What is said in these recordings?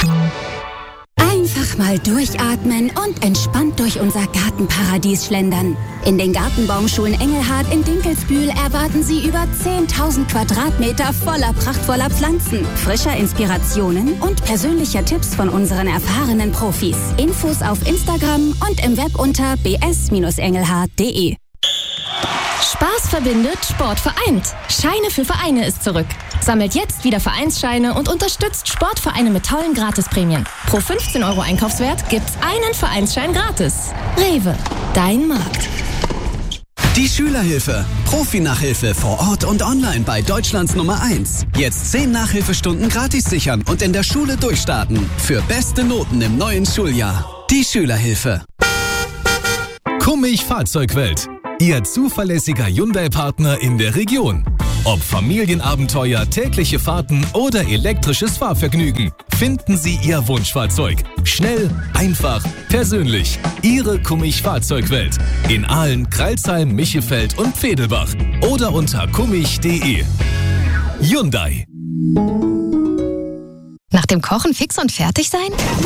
Einfach mal durchatmen und entspannt durch unser Gartenparadies schlendern. In den Gartenbaumschulen Engelhard in Dinkelsbühl erwarten Sie über 10.000 Quadratmeter voller prachtvoller Pflanzen, frischer Inspirationen und persönlicher Tipps von unseren erfahrenen Profis. Infos auf Instagram und im Web unter bs-engelhard.de. Spaß verbindet, Sport vereint. Scheine für Vereine ist zurück. Sammelt jetzt wieder Vereinsscheine und unterstützt Sportvereine mit tollen Gratisprämien. Pro 15 € Einkaufswert gibt's einen Vereinsschein gratis. Rewe, dein Markt. Die Schülerhilfe. Profi-Nachhilfe vor Ort und online bei Deutschlands Nummer 1. Jetzt 10 Nachhilfestunden gratis sichern und in der Schule durchstarten. Für beste Noten im neuen Schuljahr. Die Schülerhilfe. Kummig Fahrzeugwelt. Ihr zuverlässiger Hyundai-Partner in der Region. Ob Familienabenteuer, tägliche Fahrten oder elektrisches Fahrvergnügen, finden Sie Ihr Wunschfahrzeug. Schnell, einfach, persönlich. Ihre Kummig Fahrzeugwelt. In Aalen, Crailsheim, Michelfeld und Pfedelbach. Oder unter kummig.de. Hyundai. Nach dem Kochen fix und fertig sein?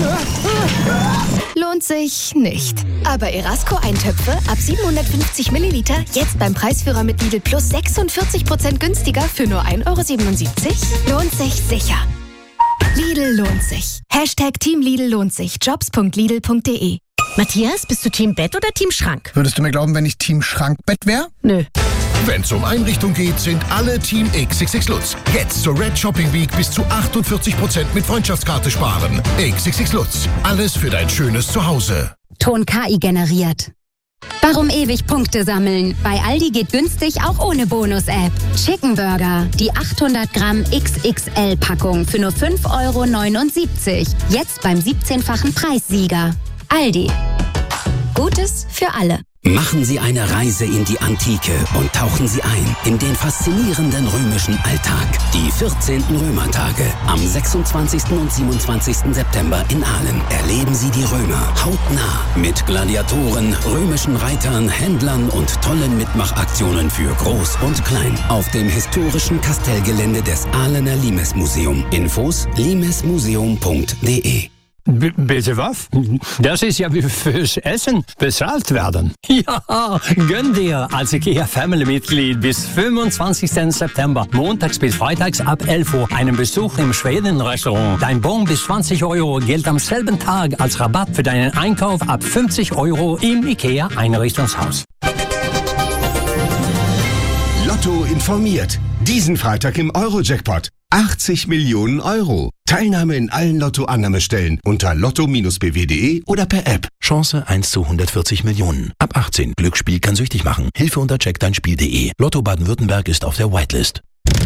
Lohnt sich nicht. Aber Erasco-Eintöpfe ab 750 Milliliter jetzt beim Preisführer mit Lidl Plus 46% günstiger für nur 1,77 €? Lohnt sich sicher. Lidl lohnt sich. Hashtag Team Lidl lohnt sich. Jobs.lidl.de. Matthias, bist du Team Bett oder Team Schrank? Würdest du mir glauben, wenn ich Team Schrankbett wäre? Nö. Wenn es um Einrichtung geht, sind alle Team XXX Lutz. Jetzt zur Red Shopping Week bis zu 48% mit Freundschaftskarte sparen. XXX Lutz. Alles für dein schönes Zuhause. Ton KI generiert. Warum ewig Punkte sammeln? Bei Aldi geht günstig auch ohne Bonus-App. Chicken Burger, die 800 Gramm XXL-Packung für nur 5,79 €. Jetzt beim 17-fachen Preissieger. Aldi. Gutes für alle. Machen Sie eine Reise in die Antike und tauchen Sie ein in den faszinierenden römischen Alltag. Die 14. Römertage am 26. und 27. September in Aalen. Erleben Sie die Römer hautnah mit Gladiatoren, römischen Reitern, Händlern und tollen Mitmachaktionen für Groß und Klein auf dem historischen Kastellgelände des Aalener Limesmuseum. Infos limesmuseum.de. Bitte was? Das ist ja wie fürs Essen bezahlt werden. Ja, gönn dir als IKEA-Family-Mitglied bis 25. September, montags bis freitags ab 11 Uhr, einen Besuch im Schweden-Restaurant. Dein Bon bis 20 € gilt am selben Tag als Rabatt für deinen Einkauf ab 50 € im IKEA-Einrichtungshaus. Lotto informiert. Diesen Freitag im Euro-Jackpot. 80 Millionen €. Teilnahme in allen Lotto-Annahmestellen unter lotto-bw.de oder per App. Chance 1 zu 140 Millionen. Ab 18. Glücksspiel kann süchtig machen. Hilfe unter checkdeinspiel.de. Lotto Baden-Württemberg ist auf der Whitelist.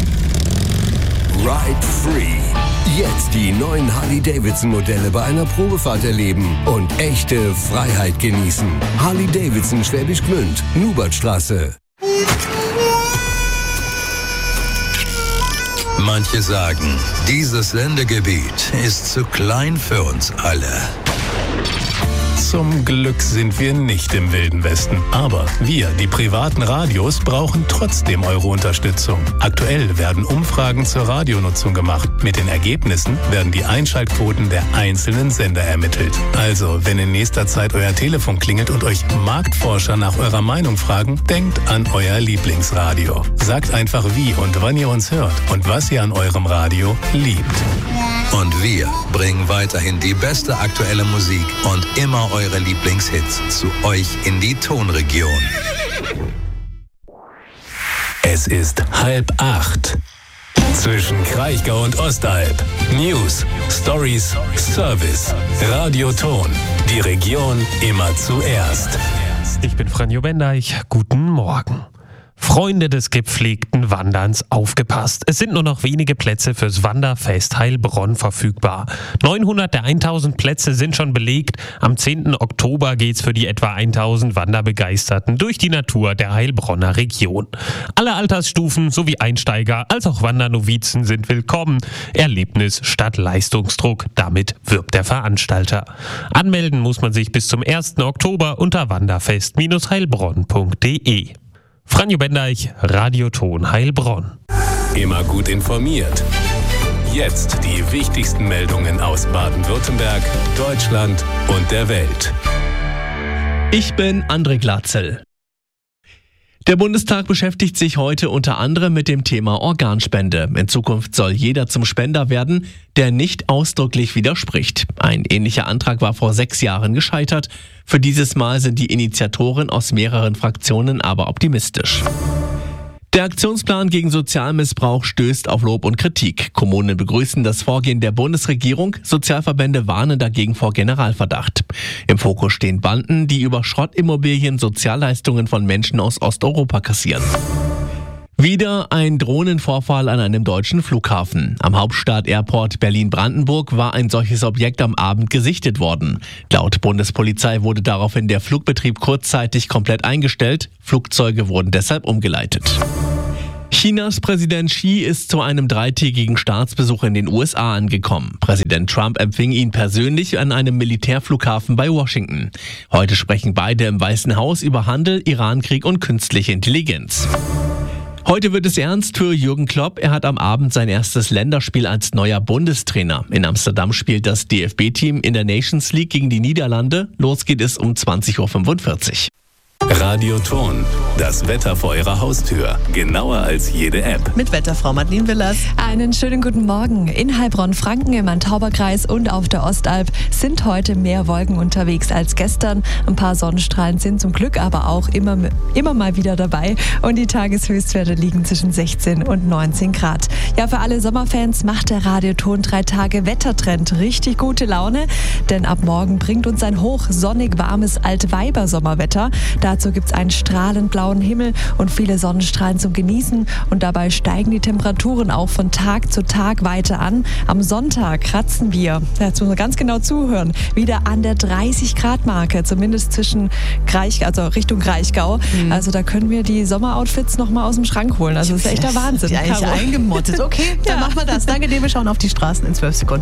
Ride Free. Jetzt die neuen Harley-Davidson-Modelle bei einer Probefahrt erleben und echte Freiheit genießen. Harley-Davidson Schwäbisch Gmünd, Nubertstraße. Manche sagen, dieses Sendegebiet ist zu klein für uns alle. Zum Glück sind wir nicht im Wilden Westen. Aber wir, die privaten Radios, brauchen trotzdem eure Unterstützung. Aktuell werden Umfragen zur Radionutzung gemacht. Mit den Ergebnissen werden die Einschaltquoten der einzelnen Sender ermittelt. Also, wenn in nächster Zeit euer Telefon klingelt und euch Marktforscher nach eurer Meinung fragen, denkt an euer Lieblingsradio. Sagt einfach wie und wann ihr uns hört und was ihr an eurem Radio liebt. Und wir bringen weiterhin die beste aktuelle Musik und immer eure Lieblingshits zu euch in die Tonregion. Es ist 7:30. Zwischen Kraichgau und Ostalb. News, Stories, Service. Radio Ton. Die Region immer zuerst. Ich bin Franjo Bendeich. Guten Morgen. Freunde des gepflegten Wanderns, aufgepasst. Es sind nur noch wenige Plätze fürs Wanderfest Heilbronn verfügbar. 900 der 1000 Plätze sind schon belegt. Am 10. Oktober geht's für die etwa 1000 Wanderbegeisterten durch die Natur der Heilbronner Region. Alle Altersstufen sowie Einsteiger als auch Wandernovizen sind willkommen. Erlebnis statt Leistungsdruck, damit wirbt der Veranstalter. Anmelden muss man sich bis zum 1. Oktober unter wanderfest-heilbronn.de. Franjo Bendeich, Radioton Heilbronn. Immer gut informiert. Jetzt die wichtigsten Meldungen aus Baden-Württemberg, Deutschland und der Welt. Ich bin André Glatzel. Der Bundestag beschäftigt sich heute unter anderem mit dem Thema Organspende. In Zukunft soll jeder zum Spender werden, der nicht ausdrücklich widerspricht. Ein ähnlicher Antrag war vor 6 Jahren gescheitert. Für dieses Mal sind die Initiatoren aus mehreren Fraktionen aber optimistisch. Der Aktionsplan gegen Sozialmissbrauch stößt auf Lob und Kritik. Kommunen begrüßen das Vorgehen der Bundesregierung, Sozialverbände warnen dagegen vor Generalverdacht. Im Fokus stehen Banden, die über Schrottimmobilien Sozialleistungen von Menschen aus Osteuropa kassieren. Wieder ein Drohnenvorfall an einem deutschen Flughafen. Am Hauptstadt-Airport Berlin-Brandenburg war ein solches Objekt am Abend gesichtet worden. Laut Bundespolizei wurde daraufhin der Flugbetrieb kurzzeitig komplett eingestellt. Flugzeuge wurden deshalb umgeleitet. Chinas Präsident Xi ist zu einem 3-tägigen Staatsbesuch in den USA angekommen. Präsident Trump empfing ihn persönlich an einem Militärflughafen bei Washington. Heute sprechen beide im Weißen Haus über Handel, Irankrieg und künstliche Intelligenz. Heute wird es ernst für Jürgen Klopp. Er hat am Abend sein erstes Länderspiel als neuer Bundestrainer. In Amsterdam spielt das DFB-Team in der Nations League gegen die Niederlande. Los geht es um 20.45 Uhr. Radioton, das Wetter vor Ihrer Haustür. Genauer als jede App. Mit Wetterfrau Madeleine Willers. Einen schönen guten Morgen. In Heilbronn-Franken im Main-Tauber-Kreis und auf der Ostalb sind heute mehr Wolken unterwegs als gestern. Ein paar Sonnenstrahlen sind zum Glück aber auch immer mal wieder dabei. Und die Tageshöchstwerte liegen zwischen 16 und 19 Grad. Ja, für alle Sommerfans macht der Radioton 3 Tage Wettertrend richtig gute Laune. Denn ab morgen bringt uns ein hochsonnig warmes Altweiber-Sommerwetter. Dazu gibt es einen strahlend blauen Himmel und viele Sonnenstrahlen zum Genießen. Und dabei steigen die Temperaturen auch von Tag zu Tag weiter an. Am Sonntag kratzen wir, jetzt muss man ganz genau zuhören, wieder an der 30-Grad-Marke, zumindest zwischen Richtung Kraichgau. Also da können wir die Sommeroutfits nochmal aus dem Schrank holen. Also das ist echt der Wahnsinn. Die eigentlich eingemottet. Okay, dann machen wir das. Danke dir, wir schauen auf die Straßen in 12 Sekunden.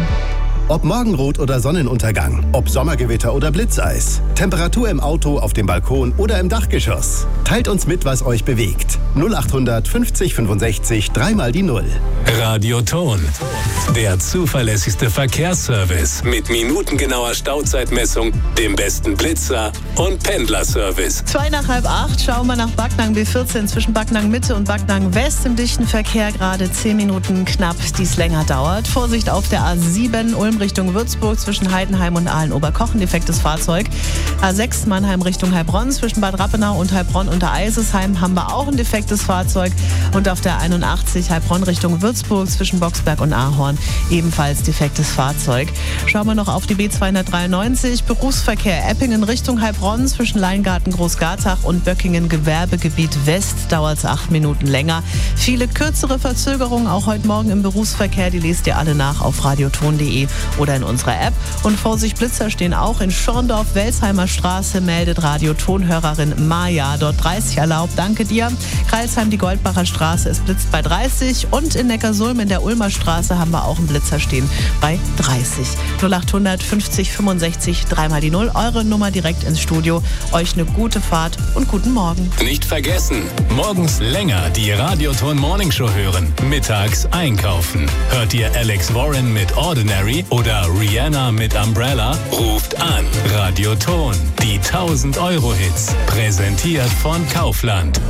Ob Morgenrot oder Sonnenuntergang, ob Sommergewitter oder Blitzeis, Temperatur im Auto, auf dem Balkon oder im Dachgeschoss. Teilt uns mit, was euch bewegt. 0800 50 65 3 die 0. Radioton, der zuverlässigste Verkehrsservice mit minutengenauer Stauzeitmessung, dem besten Blitzer und Pendlerservice. 7:55 schauen wir nach Backnang B14 zwischen Backnang Mitte und Backnang West im dichten Verkehr. Gerade 10 Minuten knapp, dies länger dauert. Vorsicht auf der A7 Ulm Richtung Würzburg zwischen Heidenheim und Aalen-Oberkochen, defektes Fahrzeug. A6 Mannheim Richtung Heilbronn zwischen Bad Rappenau und Heilbronn unter Eisesheim haben wir auch ein defektes Fahrzeug. Und auf der 81 Heilbronn Richtung Würzburg zwischen Boxberg und Ahorn ebenfalls defektes Fahrzeug. Schauen wir noch auf die B293 Berufsverkehr Eppingen Richtung Heilbronn zwischen Leingarten Großgartach und Böckingen Gewerbegebiet West dauert es 8 Minuten länger. Viele kürzere Verzögerungen auch heute Morgen im Berufsverkehr, die lest ihr alle nach auf radioton.de oder in unserer App. Und Vorsicht, Blitzer stehen auch in Schorndorf, Welsheimer Straße, meldet Radioton-Hörerin Maja. Dort 30 erlaubt, danke dir. Kreilsheim, die Goldbacher Straße, es blitzt bei 30. Und in Neckarsulm in der Ulmer Straße haben wir auch einen Blitzer stehen bei 30. 0800 50 65 3 die 0. Eure Nummer direkt ins Studio. Euch eine gute Fahrt und guten Morgen. Nicht vergessen, morgens länger die Radioton Morning Show hören. Mittags einkaufen. Hört ihr Alex Warren mit Ordinary oder Rihanna mit Umbrella? Ruft an. Radioton, die 1000 Euro Hits. Präsentiert von Kaufland.